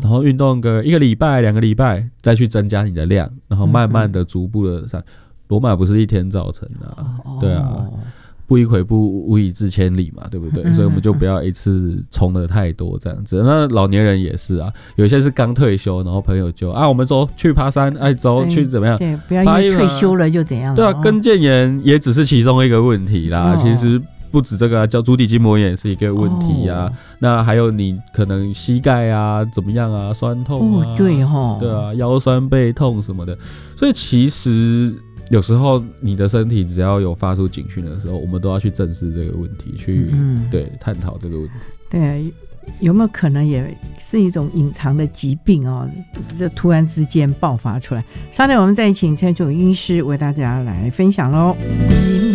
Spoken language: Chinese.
然后运动个1个礼拜2个礼拜再去增加你的量，然后慢慢的逐步的上。罗马不是一天造成的对啊，不亦跬步，无以至千里嘛，对不对？所以我们就不要一次冲的太多这样子。那老年人也是啊，有些是刚退休，然后朋友就我们走去爬山，走去怎么样？ 对，不要因为退休了就怎样了。 对啊，跟腱炎也只是其中一个问题啦，其实不止这个叫足底筋膜炎也是一个问题啊。那还有你可能膝盖怎么样酸痛对啊，腰酸背痛什么的。所以其实有时候你的身体只要有发出警讯的时候，我们都要去正视这个问题，去对探讨这个问题。 对，有没有可能也是一种隐藏的疾病这突然之间爆发出来？稍待，我们再请陈主医师为大家来分享咯。